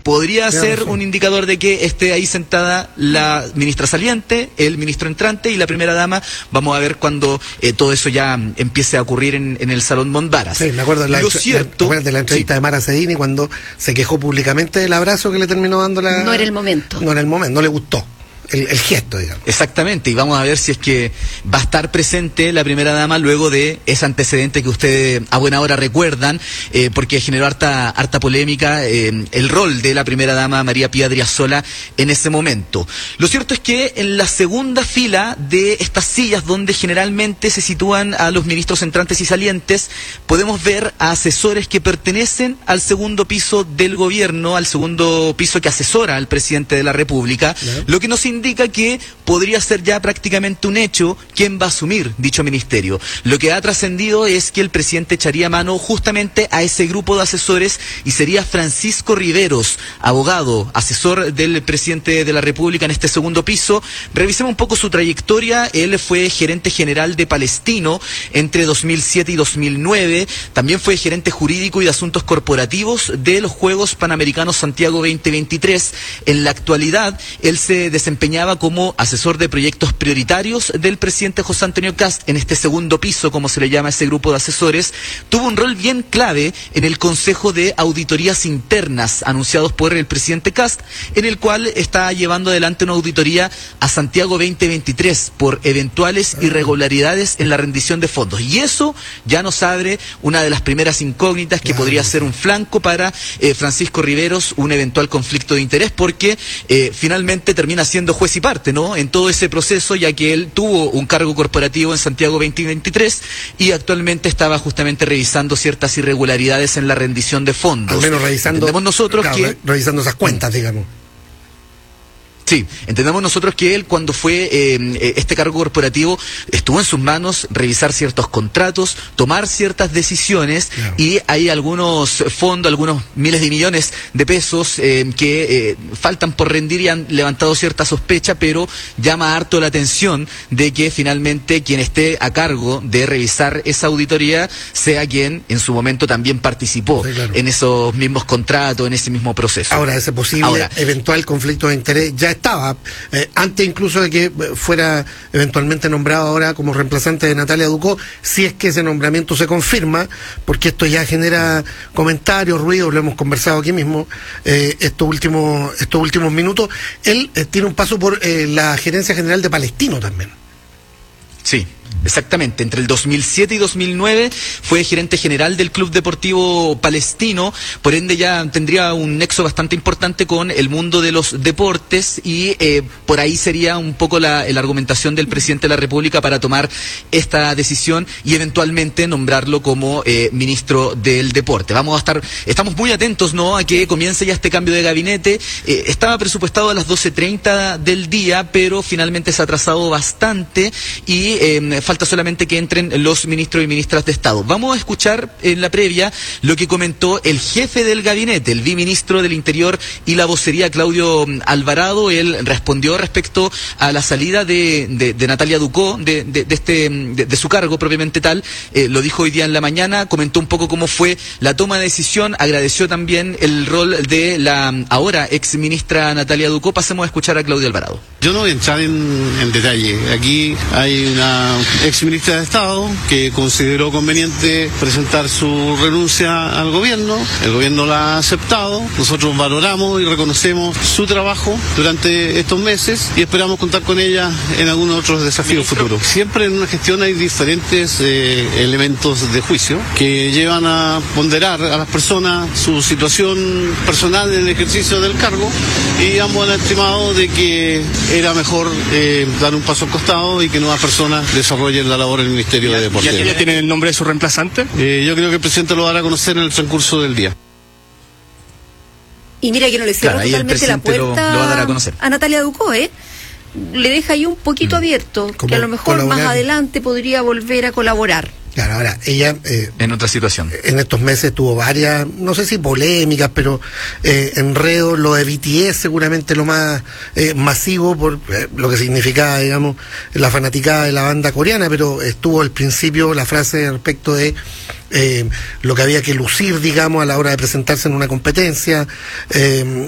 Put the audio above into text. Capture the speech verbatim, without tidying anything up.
podría Claro, ser sí. un indicador de que esté ahí sentada la ministra saliente, el ministro entrante y la primera dama. Vamos a ver cuando eh, todo eso ya mm, empiece a ocurrir en, en el Salón Mondaras. Sí, me acuerdo de la, Lo la, cierto, me acuerdo de la entrevista sí. de Mara Cedini cuando se quejó públicamente del abrazo que le terminó dando la... No era el momento. No era el momento, no le gustó el, el gesto, digamos. Exactamente, y vamos a ver si es que va a estar presente la primera dama luego de ese antecedente que ustedes a buena hora recuerdan, eh, porque generó harta, harta polémica eh, el rol de la primera dama María Pía Driassola en ese momento. Lo cierto es que en la segunda fila de estas sillas donde generalmente se sitúan a los ministros entrantes y salientes, podemos ver a asesores que pertenecen al segundo piso del gobierno, al segundo piso que asesora al presidente de la República, Claro. lo que nos indica que podría ser ya prácticamente un hecho quién va a asumir dicho ministerio. Lo que ha trascendido es que el presidente echaría mano justamente a ese grupo de asesores y sería Francisco Riveros, abogado, asesor del presidente de la República en este segundo piso. Revisemos un poco su trayectoria. Él fue gerente general de Palestino entre dos mil siete y dos mil nueve. También fue gerente jurídico y de asuntos corporativos de los Juegos Panamericanos Santiago veinte veintitrés. En la actualidad, él se desempeñaba como asesor de proyectos prioritarios del presidente José Antonio Kast en este segundo piso, como se le llama a ese grupo de asesores. Tuvo un rol bien clave en el Consejo de Auditorías Internas anunciados por el presidente Kast, en el cual está llevando adelante una auditoría a Santiago veinte veintitrés por eventuales irregularidades en la rendición de fondos. Y eso ya nos abre una de las primeras incógnitas que Claro, podría sí. ser un flanco para eh, Francisco Riveros, un eventual conflicto de interés, porque eh, finalmente termina siendo juez y parte, ¿no?, en todo ese proceso, ya que él tuvo un cargo corporativo en Santiago veinte veintitrés y actualmente estaba justamente revisando ciertas irregularidades en la rendición de fondos. Al menos revisando... Entendemos nosotros claro, que... re- revisando esas cuentas, digamos. Sí, entendemos nosotros que él, cuando fue eh, este cargo corporativo, estuvo en sus manos revisar ciertos contratos, tomar ciertas decisiones, Claro. y hay algunos fondos, algunos miles de millones de pesos eh, que eh, faltan por rendir y han levantado cierta sospecha, pero llama harto la atención de que finalmente quien esté a cargo de revisar esa auditoría sea quien en su momento también participó Sí, claro. en esos mismos contratos, en ese mismo proceso. Ahora, ese posible Ahora, eventual conflicto de interés ya estaba, eh, antes incluso de que eh, fuera eventualmente nombrado ahora como reemplazante de Natalia Ducó, si es que ese nombramiento se confirma, porque esto ya genera comentarios, ruidos, lo hemos conversado aquí mismo eh, estos últimos estos últimos minutos. Él eh, tiene un paso por eh, la Gerencia General de Palestino también. Sí, exactamente. Entre el dos mil siete y dos mil nueve fue gerente general del Club Deportivo Palestino, por ende ya tendría un nexo bastante importante con el mundo de los deportes, y eh, por ahí sería un poco la, la argumentación del presidente de la República para tomar esta decisión y eventualmente nombrarlo como eh, ministro del deporte. Vamos a estar, estamos muy atentos, ¿no?, a que comience ya este cambio de gabinete. Eh, estaba presupuestado a las doce treinta del día, pero finalmente se ha atrasado bastante y eh, falta solamente que entren los ministros y ministras de Estado. Vamos a escuchar en la previa lo que comentó el jefe del gabinete, el viceministro del Interior y la Vocería, Claudio Alvarado. Él respondió respecto a la salida de, de, de Natalia Ducó, de, de, de, este, de, de su cargo propiamente tal. Eh, lo dijo hoy día en la mañana, comentó un poco cómo fue la toma de decisión, agradeció también el rol de la ahora ex ministra Natalia Ducó. Pasemos a escuchar a Claudio Alvarado. Yo no voy a entrar en, en detalle. Aquí hay una ex ministra de Estado que consideró conveniente presentar su renuncia al gobierno. El gobierno la ha aceptado. Nosotros valoramos y reconocemos su trabajo durante estos meses y esperamos contar con ella en algunos otros desafíos futuros. Siempre en una gestión hay diferentes eh, elementos de juicio que llevan a ponderar a las personas su situación personal en el ejercicio del cargo, y ambos han estimado de que era mejor eh, dar un paso al costado y que nuevas personas desarrollen la labor en el Ministerio de Deportes. ¿Ya, ya tiene el nombre de su reemplazante? Eh, yo creo que el presidente lo dará a conocer en el transcurso del día. Y mira que no le cierra Claro, ahí el totalmente la presidente lo- puerta lo va a dar a conocer. a Natalia Ducó, ¿eh? Le deja ahí un poquito abierto, Como que a lo mejor más colaborar. adelante podría volver a colaborar. Claro, ahora, ella eh, En otra situación. en estos meses tuvo varias, no sé si polémicas, pero eh, enredos. Lo de B T S seguramente lo más eh, masivo por eh, lo que significaba, digamos, la fanaticada de la banda coreana, pero estuvo al principio la frase respecto de eh, lo que había que lucir, digamos, a la hora de presentarse en una competencia. Eh,